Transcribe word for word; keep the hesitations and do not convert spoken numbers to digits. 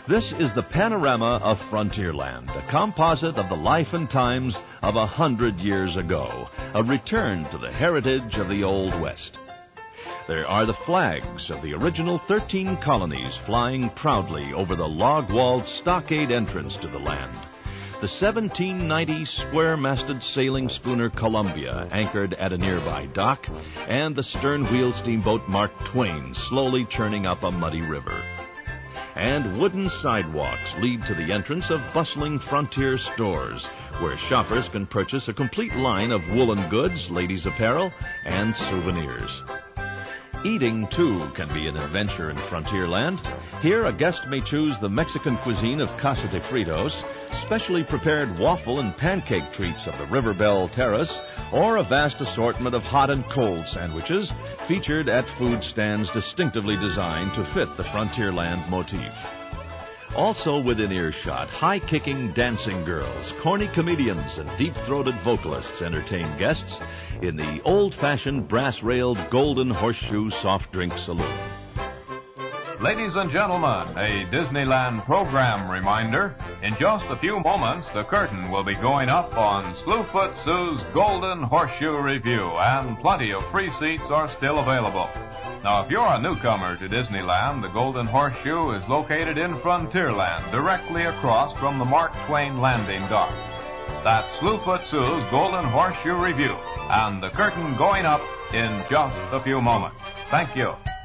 This is the panorama of Frontierland, a composite of the life and times of a hundred years ago, a return to the heritage of the Old West. There are the flags of the original thirteen colonies flying proudly over the log-walled stockade entrance to the land. The seventeen ninety square-masted sailing schooner Columbia anchored at a nearby dock, and the stern-wheel steamboat Mark Twain slowly churning up a muddy river. And wooden sidewalks lead to the entrance of bustling frontier stores, where shoppers can purchase a complete line of woolen goods, ladies' apparel, and souvenirs. Eating, too, can be an adventure in Frontierland. Here, a guest may choose the Mexican cuisine of Casa de Fritos, specially prepared waffle and pancake treats of the River Belle Terrace, or a vast assortment of hot and cold sandwiches featured at food stands distinctively designed to fit the Frontierland motif. Also within earshot, high-kicking dancing girls, corny comedians, and deep-throated vocalists entertain guests in the old-fashioned brass-railed Golden Horseshoe Soft Drink Saloon. Ladies and gentlemen, a Disneyland program reminder. In just a few moments, the curtain will be going up on Slewfoot Sue's Golden Horseshoe Review, and plenty of free seats are still available. Now, if you're a newcomer to Disneyland, the Golden Horseshoe is located in Frontierland, directly across from the Mark Twain landing dock. That's Slewfoot Sue's Golden Horseshoe Review, and the curtain going up in just a few moments. Thank you.